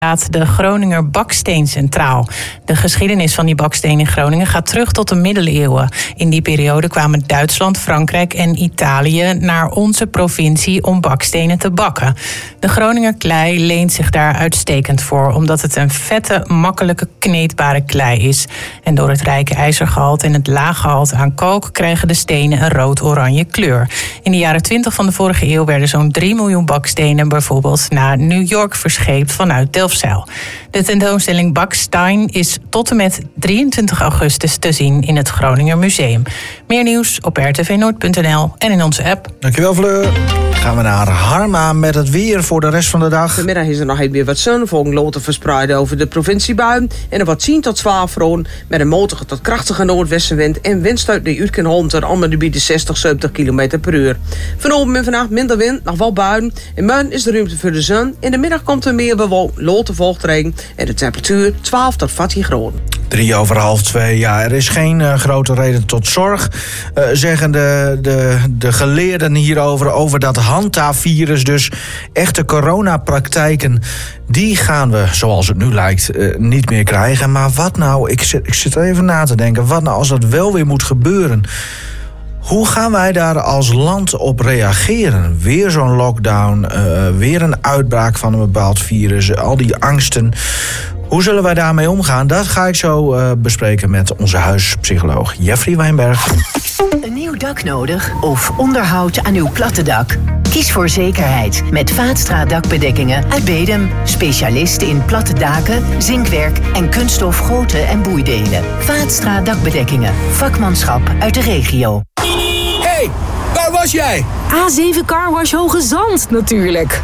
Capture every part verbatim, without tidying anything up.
staat de Groninger Baksteencentraal. De geschiedenis van die baksteen in Groningen gaat terug tot de middeleeuwen. In die periode kwamen Duitsland, Frankrijk en Italië naar onze provincie om bakstenen te bakken. De Groninger klei leent zich daar uitstekend voor, omdat het een vette, makkelijke, kneedbare klei is. En door het rijke ijzergehalte en het laag gehalte aan kalk krijgen de stenen een rood-oranje kleur. In de jaren twintig van de vorige eeuw werden zo'n drie miljoen bakstenen bijvoorbeeld naar New York verscheept vanuit Delfzijl. De tentoonstelling Bakstein is tot en met drieëntwintig augustus te zien in het Groninger Museum. Meer nieuws op r t v noord punt n l en in onze app. Dankjewel, Fleur. Gaan we naar Harma met het weer voor de rest van de dag. Vanmiddag is er nog even weer wat zon, volgende loten verspreid over de provinciebuien. En er wordt tien tot twaalf graden met een matige tot krachtige noordwestenwind en windstoot die uit kan honderd om de gebieden zestig, zeventig kilometer per uur. Vanavond en vannacht minder wind, nog wel buien. In morgen is de ruimte voor de zon. In de middag komt er meer bewolking, loten volgt regen en de temperatuur twaalf tot veertien graden. Drie over half twee. Ja, er is geen uh, grote reden tot zorg, uh, zeggen de, de, de geleerden hierover, over dat handhaafvirus. Dus echte coronapraktijken, die gaan we, zoals het nu lijkt, uh, niet meer krijgen. Maar wat nou, ik zit, ik zit even na te denken, wat nou als dat wel weer moet gebeuren? Hoe gaan wij daar als land op reageren? Weer zo'n lockdown, uh, weer een uitbraak van een bepaald virus, al die angsten. Hoe zullen wij daarmee omgaan? Dat ga ik zo uh, bespreken met onze huispsycholoog Jeffrey Wijnberg. Een nieuw dak nodig of onderhoud aan uw platte dak? Kies voor zekerheid met Vaatstra dakbedekkingen uit Bedum. Specialisten in platte daken, zinkwerk en kunststof goten en boeidelen. Vaatstra dakbedekkingen. Vakmanschap uit de regio. Hey, waar was jij? A zeven Carwash Hoge Zand natuurlijk.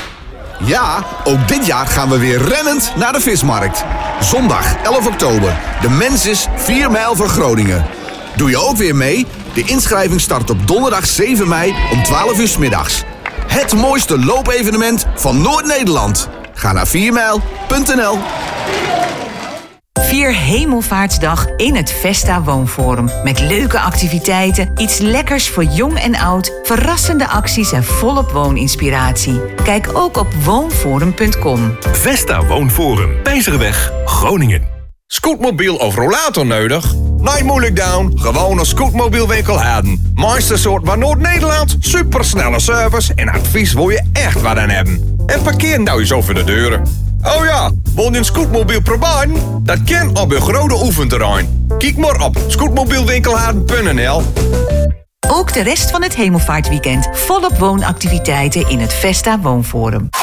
Ja, ook dit jaar gaan we weer rennend naar de vismarkt. Zondag elf oktober. De Mensis vier mijl voor Groningen. Doe je ook weer mee? De inschrijving start op donderdag zeven mei om twaalf uur 's middags. Het mooiste loopevenement van Noord-Nederland. Ga naar vier mijl punt n l. Vier Hemelvaartsdag in het Vesta Woonforum. Met leuke activiteiten, iets lekkers voor jong en oud, verrassende acties en volop wooninspiratie. Kijk ook op woonforum punt com. Vesta Woonforum, Pijzerweg, Groningen. Scootmobiel of rollator nodig? Nee, moeilijk down. Gewoon een scootmobielwinkel hebben. Mooiste soort van Noord-Nederland, supersnelle service en advies wil je echt wat aan hebben. En parkeer nou eens over de deuren. Oh ja, woon in scootmobiel proberen? Dat kan op een grote oefenterrein. Kijk maar op scootmobielwinkelhaarden punt n l. Ook de rest van het Hemelvaartweekend volop woonactiviteiten in het Vesta Woonforum.